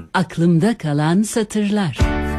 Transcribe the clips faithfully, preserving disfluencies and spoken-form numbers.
Aklımda kalan satırlar.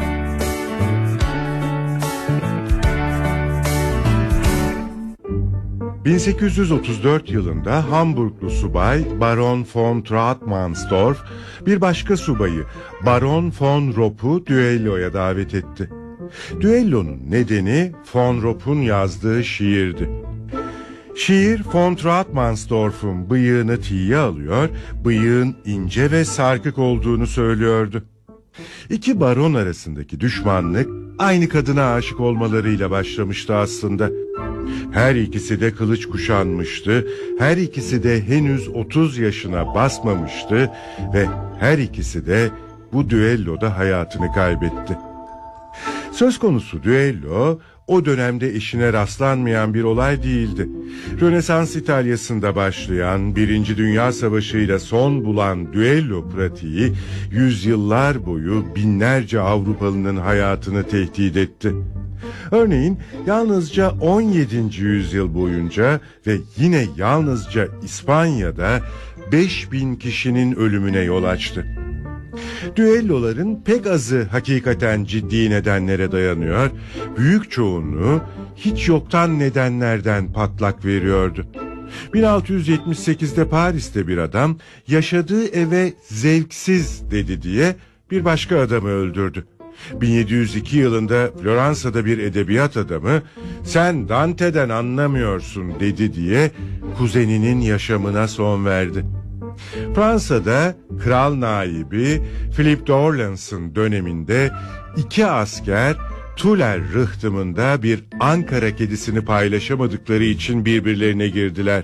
bin sekiz yüz otuz dört yılında Hamburglu subay Baron von Trautmannsdorf bir başka subayı Baron von Ropp'u düelloya davet etti. Düellonun nedeni von Ropp'un yazdığı şiirdi. Şiir von Trautmannsdorf'un bıyığını tiye alıyor, bıyığın ince ve sarkık olduğunu söylüyordu. İki baron arasındaki düşmanlık aynı kadına aşık olmalarıyla başlamıştı aslında. Her ikisi de kılıç kuşanmıştı, her ikisi de henüz otuz yaşına basmamıştı ve her ikisi de bu düelloda hayatını kaybetti. Söz konusu düello o dönemde eşine rastlanmayan bir olay değildi. Rönesans İtalya'sında başlayan Birinci Dünya Savaşı'yla son bulan düello pratiği yüzyıllar boyu binlerce Avrupalı'nın hayatını tehdit etti. Örneğin yalnızca on yedinci yüzyıl boyunca ve yine yalnızca İspanya'da beş bin kişinin ölümüne yol açtı. Düelloların pek azı hakikaten ciddi nedenlere dayanıyor, büyük çoğunluğu hiç yoktan nedenlerden patlak veriyordu. bin altı yüz yetmiş sekizde Paris'te bir adam yaşadığı eve zevksiz dedi diye bir başka adamı öldürdü. bin yedi yüz iki yılında Floransa'da bir edebiyat adamı "Sen Dante'den anlamıyorsun" dedi diye kuzeninin yaşamına son verdi. Fransa'da kral naibi Philippe d'Orléans'ın döneminde iki asker Tuller rıhtımında bir Ankara kedisini paylaşamadıkları için birbirlerine girdiler.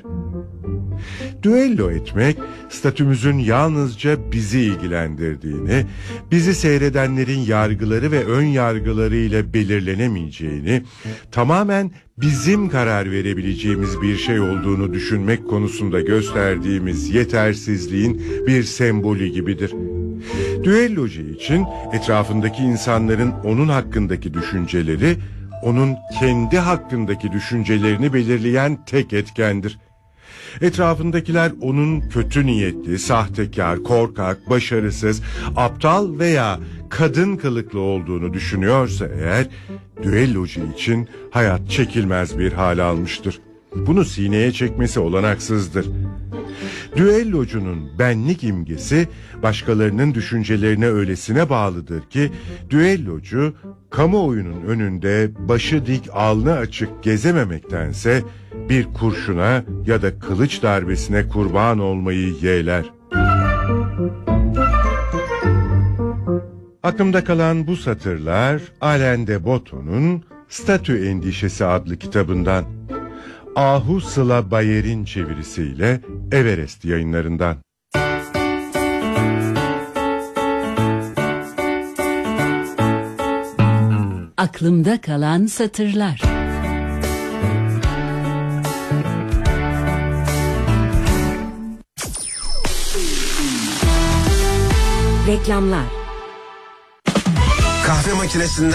Düello etmek, statümüzün yalnızca bizi ilgilendirdiğini, bizi seyredenlerin yargıları ve ön yargıları ile belirlenemeyeceğini, tamamen bizim karar verebileceğimiz bir şey olduğunu düşünmek konusunda gösterdiğimiz yetersizliğin bir sembolü gibidir. Düellocu için etrafındaki insanların onun hakkındaki düşünceleri, onun kendi hakkındaki düşüncelerini belirleyen tek etkendir. Etrafındakiler onun kötü niyetli, sahtekar, korkak, başarısız, aptal veya kadın kılıklı olduğunu düşünüyorsa eğer, düellocu için hayat çekilmez bir hal almıştır. Bunu sineye çekmesi olanaksızdır. Düellocunun benlik imgesi başkalarının düşüncelerine öylesine bağlıdır ki düellocu kamuoyunun önünde başı dik alnı açık gezememektense bir kurşuna ya da kılıç darbesine kurban olmayı yeğler. Aklımda kalan bu satırlar Alain de Botton'un Statü Endişesi adlı kitabından. Ahu Sıla Bayer'in çevirisiyle Everest Yayınlarından. Aklımda kalan satırlar. Reklamlar. Kahve makinesinden